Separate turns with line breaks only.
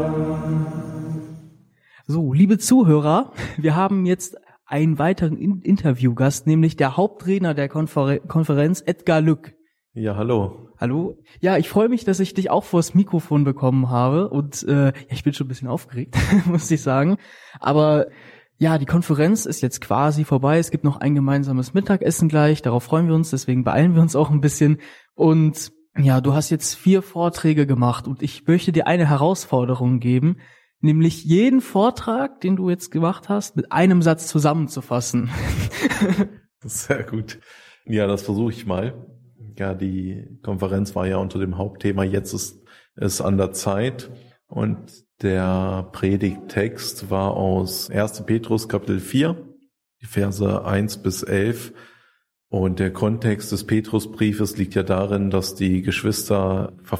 So, liebe Zuhörer, wir haben jetzt einen weiteren Interviewgast, nämlich der Hauptredner der Konferenz, Edgar Lück.
Ja, hallo.
Hallo. Ja, ich freue mich, dass ich dich auch vors Mikrofon bekommen habe und ich bin schon ein bisschen aufgeregt, muss ich sagen. Aber ja, die Konferenz ist jetzt quasi vorbei. Es gibt noch ein gemeinsames Mittagessen gleich, darauf freuen wir uns, deswegen beeilen wir uns auch ein bisschen. Und ja, du hast jetzt 4 Vorträge gemacht und ich möchte dir eine Herausforderung geben, nämlich jeden Vortrag, den du jetzt gemacht hast, mit einem Satz zusammenzufassen.
Sehr gut. Ja, das versuche ich mal. Ja, die Konferenz war ja unter dem Hauptthema Jetzt ist es an der Zeit. Und der Predigttext war aus 1. Petrus Kapitel 4, die Verse 1 bis 11. Und der Kontext des Petrusbriefes liegt ja darin, dass die Geschwister